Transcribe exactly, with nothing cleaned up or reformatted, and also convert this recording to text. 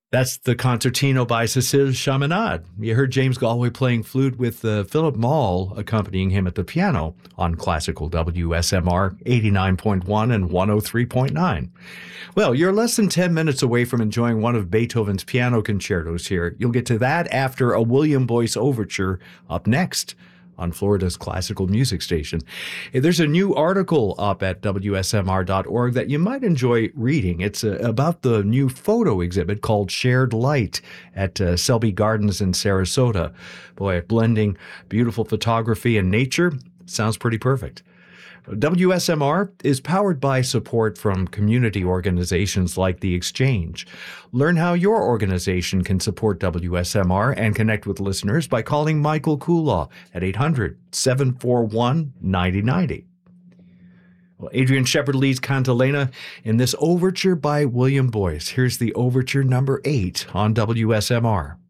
That's the Concertino by Cécile Chaminade. You heard James Galway playing flute with uh, Philip Maul accompanying him at the piano on classical W S M R eighty-nine point one and one oh three point nine. Well, you're less than ten minutes away from enjoying one of Beethoven's piano concertos here. You'll get to that after a William Boyce overture up next on Florida's classical music station. There's a new article up at W S M R dot org that you might enjoy reading. It's uh, about the new photo exhibit called Shared Light at uh, Selby Gardens in Sarasota. Boy, blending beautiful photography and nature sounds pretty perfect. W S M R is powered by support from community organizations like The Exchange. Learn how your organization can support W S M R and connect with listeners by calling Michael Kulaw at eight hundred, seven four one, nine oh nine oh. Well, Adrian Shepard leads Cantilena in this overture by William Boyce. Here's the overture number eight on W S M R.